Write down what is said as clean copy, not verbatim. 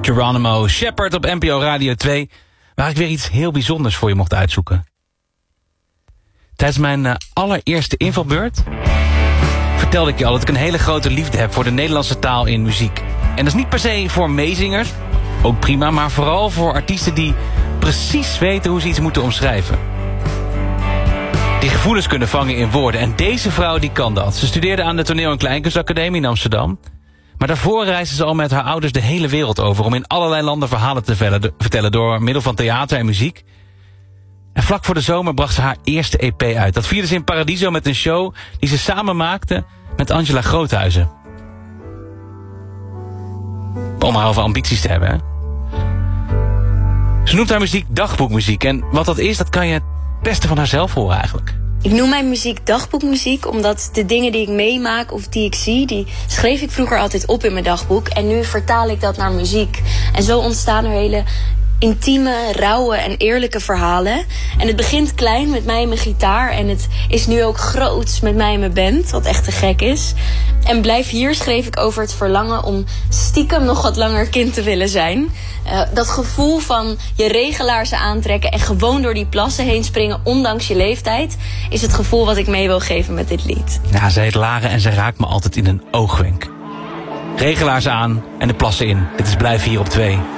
Geronimo Shepard op NPO Radio 2... waar ik weer iets heel bijzonders voor je mocht uitzoeken. Tijdens mijn allereerste invalbeurt vertelde ik je al dat ik een hele grote liefde heb voor de Nederlandse taal in muziek. En dat is niet per se voor meezingers, ook prima, maar vooral voor artiesten die precies weten hoe ze iets moeten omschrijven. Die gevoelens kunnen vangen in woorden. En deze vrouw die kan dat. Ze studeerde aan de Toneel- en Kleinkunstacademie in Amsterdam. Maar daarvoor reisde ze al met haar ouders de hele wereld over... om in allerlei landen verhalen te vertellen door middel van theater en muziek. En vlak voor de zomer bracht ze haar eerste EP uit. Dat vierde ze in Paradiso met een show die ze samen maakte met Angela Groothuizen. Om haar over ambities te hebben, hè? Ze noemt haar muziek dagboekmuziek. En wat dat is, dat kan je het beste van haarzelf horen eigenlijk. Ik noem mijn muziek dagboekmuziek, omdat de dingen die ik meemaak of die ik zie... die schreef ik vroeger altijd op in mijn dagboek. En nu vertaal ik dat naar muziek. En zo ontstaan er hele intieme, rauwe en eerlijke verhalen. En het begint klein met mij en mijn gitaar. En het is nu ook groots met mij en mijn band, wat echt te gek is. En Blijf hier schreef ik over het verlangen om stiekem nog wat langer kind te willen zijn. Dat gevoel van je regelaars aantrekken en gewoon door die plassen heen springen, ondanks je leeftijd, is het gevoel wat ik mee wil geven met dit lied. Ja, ze heet Lara en ze raakt me altijd in een oogwenk. Regelaars aan en de plassen in. Dit is Blijf hier op 2.